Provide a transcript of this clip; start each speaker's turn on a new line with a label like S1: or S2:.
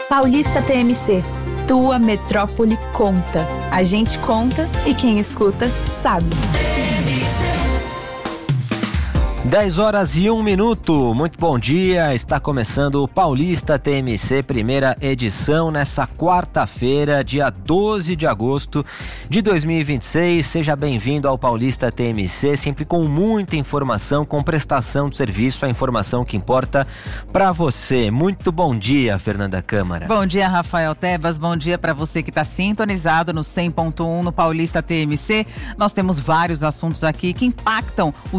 S1: Paulista TMC. Tua metrópole conta. A gente conta e quem escuta sabe.
S2: 10h01. Muito bom dia, está começando o Paulista TMC, primeira edição nessa quarta-feira, dia 12 de agosto de 2026. Seja bem-vindo ao Paulista TMC, sempre com muita informação, com prestação de serviço, a informação que importa para você. Muito bom dia, Fernanda Câmara.
S3: Bom dia, Rafael Tebas, bom dia para você que está sintonizado no 100.1 no Paulista TMC. Nós temos vários assuntos aqui que impactam o